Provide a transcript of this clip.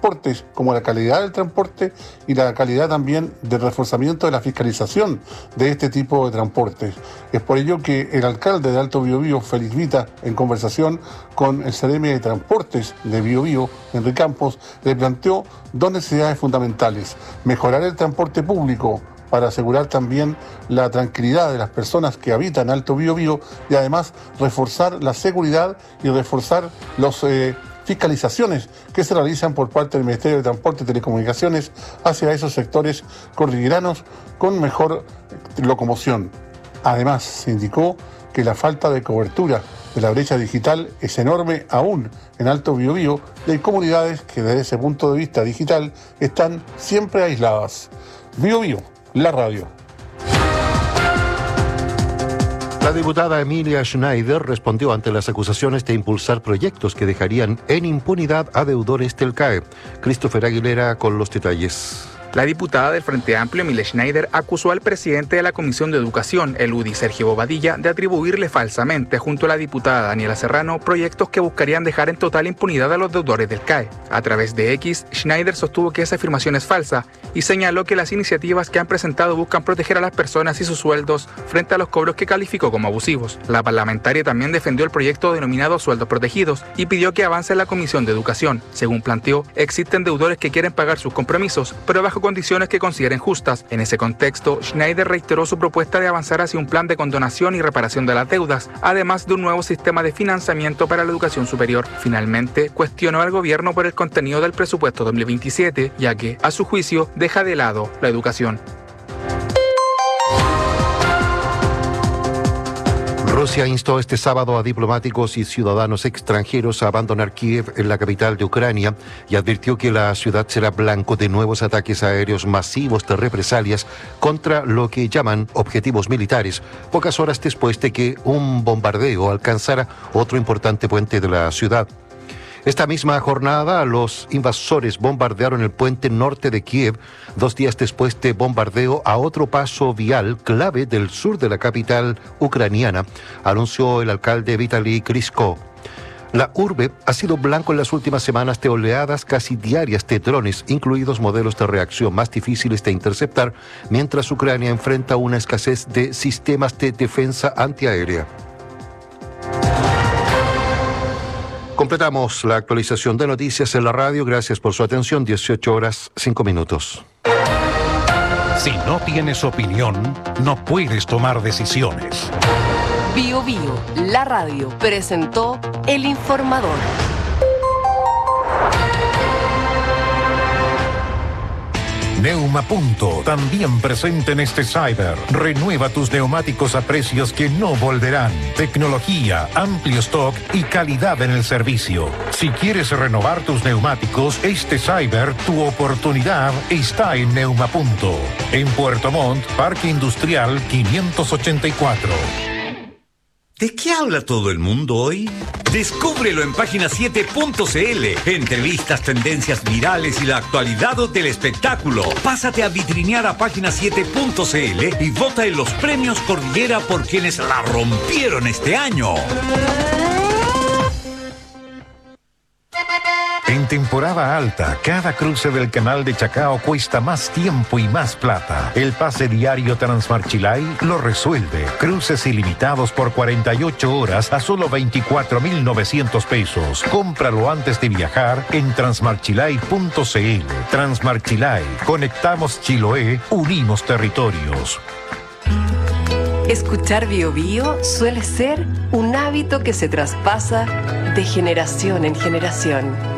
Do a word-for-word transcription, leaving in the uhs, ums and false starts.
transportes, como la calidad del transporte y la calidad también del reforzamiento de la fiscalización de este tipo de transportes. Es por ello que el alcalde de Alto Biobío, Félix Vita, en conversación con el Seremi de Transportes de Biobío, Henry Campos, le planteó dos necesidades fundamentales: mejorar el transporte público para asegurar también la tranquilidad de las personas que habitan Alto Biobío y además reforzar la seguridad y reforzar las eh, fiscalizaciones que se realizan por parte del Ministerio de Transporte y Telecomunicaciones hacia esos sectores cordilleranos con mejor locomoción. Además, se indicó que la falta de cobertura de la brecha digital es enorme aún en Alto Biobío y hay comunidades que desde ese punto de vista digital están siempre aisladas. Biobío, la radio. La diputada Emilia Schneider respondió ante las acusaciones de impulsar proyectos que dejarían en impunidad a deudores del C A E. Christopher Aguilera con los detalles. La diputada del Frente Amplio, Emilia Schneider, acusó al presidente de la Comisión de Educación, el U D I, Sergio Bobadilla, de atribuirle falsamente, junto a la diputada Daniela Serrano, proyectos que buscarían dejar en total impunidad a los deudores del C A E. A través de X, Schneider sostuvo que esa afirmación es falsa y señaló que las iniciativas que han presentado buscan proteger a las personas y sus sueldos frente a los cobros que calificó como abusivos. La parlamentaria también defendió el proyecto denominado Sueldos Protegidos y pidió que avance en la Comisión de Educación. Según planteó, existen deudores que quieren pagar sus compromisos, pero bajo condiciones que consideren justas. En ese contexto, Schneider reiteró su propuesta de avanzar hacia un plan de condonación y reparación de las deudas, además de un nuevo sistema de financiamiento para la educación superior. Finalmente, cuestionó al gobierno por el contenido del presupuesto dos mil veintisiete, ya que, a su juicio, deja de lado la educación. Rusia instó este sábado a diplomáticos y ciudadanos extranjeros a abandonar Kiev, en la capital de Ucrania, y advirtió que la ciudad será blanco de nuevos ataques aéreos masivos de represalias contra lo que llaman objetivos militares, pocas horas después de que un bombardeo alcanzara otro importante puente de la ciudad. Esta misma jornada, los invasores bombardearon el puente norte de Kiev, dos días después de bombardeo a otro paso vial clave del sur de la capital ucraniana, anunció el alcalde Vitaly Klitschko. La urbe ha sido blanco en las últimas semanas de oleadas casi diarias de drones, incluidos modelos de reacción más difíciles de interceptar, mientras Ucrania enfrenta una escasez de sistemas de defensa antiaérea. Completamos la actualización de noticias en la radio. Gracias por su atención. dieciocho horas, cinco minutos. Si no tienes opinión, no puedes tomar decisiones. Bio Bio, la radio, presentó El Informador. Neumapunto, también presente en este Cyber. Renueva tus neumáticos a precios que no volverán. Tecnología, amplio stock y calidad en el servicio. Si quieres renovar tus neumáticos, este Cyber, tu oportunidad está en Neumapunto. En Puerto Montt, Parque Industrial quinientos ochenta y cuatro. ¿De qué habla todo el mundo hoy? Descúbrelo en página siete punto c l. Entrevistas, tendencias virales y la actualidad del espectáculo. Pásate a vitrinear a página siete punto c l y vota en los premios Cordillera por quienes la rompieron este año. En temporada alta, cada cruce del canal de Chacao cuesta más tiempo y más plata. El pase diario Transmarchilay lo resuelve. Cruces ilimitados por cuarenta y ocho horas a solo veinticuatro mil novecientos pesos. Cómpralo antes de viajar en transmarchilay punto c l. Transmarchilay. Conectamos Chiloé, unimos territorios. Escuchar Bio Bio suele ser un hábito que se traspasa de generación en generación.